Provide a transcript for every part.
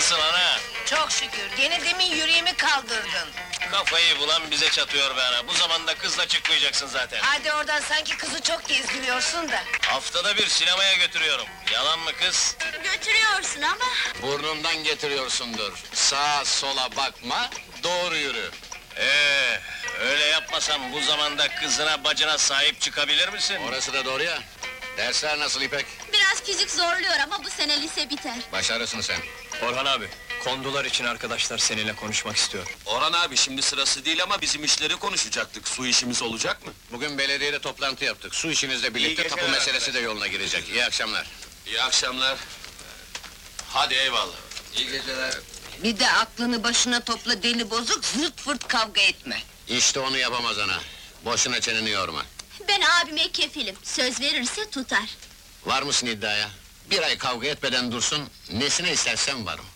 Nasılsın ana? Çok şükür, gene demin yüreğimi kaldırdın. Kafayı bulan bize çatıyor be ana. Bu zamanda kızla çıkmayacaksın zaten. Hadi oradan, sanki kızı çok gezdiriyorsun da. Haftada bir sinemaya götürüyorum. Yalan mı kız? Götürüyorsun ama... Burnundan getiriyorsundur. Sağa sola bakma, doğru yürü. Öyle yapmasam bu zamanda kızına bacına sahip çıkabilir misin? Orası da doğru ya. Dersler nasıl İpek? Biraz fizik zorluyor ama bu sene lise biter. Başarısın sen. Orhan abi, kondular için arkadaşlar seninle konuşmak istiyor. Orhan abi şimdi sırası değil ama bizim işleri konuşacaktık. Su işimiz olacak mı? Bugün belediyede toplantı yaptık. Su işinizle birlikte İyi tapu geceler meselesi de yoluna girecek. İyi akşamlar. İyi akşamlar. Hadi eyvallah. İyi geceler. Bir de aklını başına topla deli bozuk, zırt fırt kavga etme. İşte onu yapamaz ana. Boşuna çeneni yorma. Ben abime kefilim, söz verirse tutar. Var mısın iddiaya? Bir ay kavga etmeden dursun, nesine istersen varım.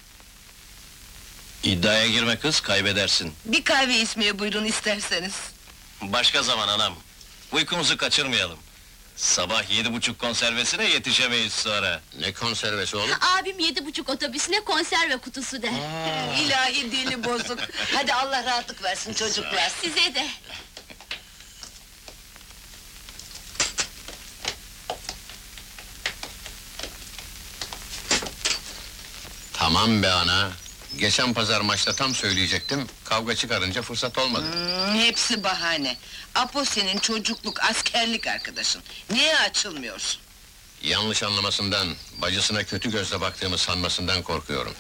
İddiaya girme kız, kaybedersin. Bir kahve içmeye buyurun isterseniz. Başka zaman anam. Uykumuzu kaçırmayalım. Sabah 7.30 konservesine yetişemeyiz sonra. Ne konservesi oğlum? Abim 7.30 otobüsüne konserve kutusu der. İlahi deli bozuk. Hadi Allah rahatlık versin çocuklar. Size de. Tamam be ana. Geçen pazar maçta tam söyleyecektim, kavga çıkarınca fırsat olmadı. Hepsi bahane. Apo senin çocukluk, askerlik arkadaşın. Niye açılmıyorsun? Yanlış anlamasından, bacısına kötü gözle baktığımı sanmasından korkuyorum.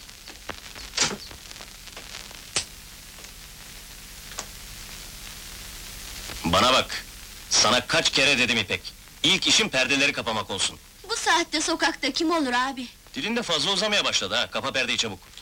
Bana bak, sana kaç kere dedim İpek. İlk işin perdeleri kapamak olsun. Bu saatte sokakta kim olur abi? Dilin de fazla uzamaya başladı ha, kapa perdeyi çabuk.